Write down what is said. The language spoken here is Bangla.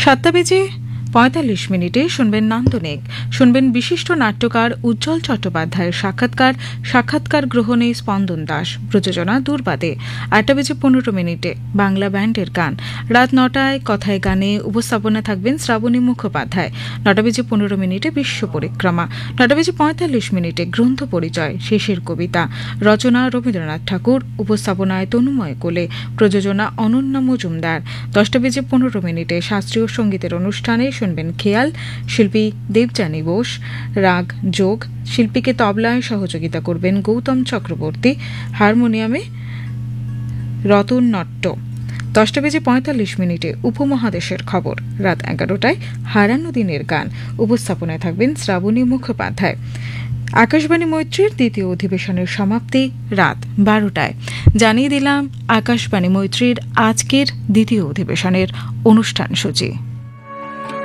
7:45 শুনবেন নান্দনিক, শুনবেন বিশিষ্ট নাট্যকার উজ্জ্বল চট্টোপাধ্যায়ের সাক্ষাৎকার গ্রহণে স্পন্দন দাস, প্রযোজনা দুর্বাদে। 8:15 বাংলা ব্যান্ডের গান। রাত 9টায় কথায় গানে উপস্থাপনা থাকবেন শ্রাবণী মুখোপাধ্যায়। 9:15 বিশ্ব পরিক্রমা। 9:45 গ্রন্থ পরিচয়, শেষের কবিতা, রচনা রবীন্দ্রনাথ ঠাকুর, উপস্থাপনায় তনুময় কোলে, প্রযোজনা অনন্যা মজুমদার। 10:15 শাস্ত্রীয় সঙ্গীতের অনুষ্ঠানে শুনবেন খেয়াল, শিল্পী দেবযানী বোস, রাগ যোগ, শিল্পীকে তবলায় সহযোগিতা করবেন গৌতম চক্রবর্তী, হারমোনিয়ামে রতন নট্ট। 10:45 উপমহাদেশের খবর। রাত 11টায় হারানো দিনের গান, উপস্থাপনায় থাকবেন শ্রাবণী মুখোপাধ্যায়। আকাশবাণী মৈত্রীর দ্বিতীয় অধিবেশনের সমাপ্তি রাত 12টায়। জানিয়ে দিলাম আকাশবাণী মৈত্রীর আজকের দ্বিতীয় অধিবেশনের অনুষ্ঠান সূচি।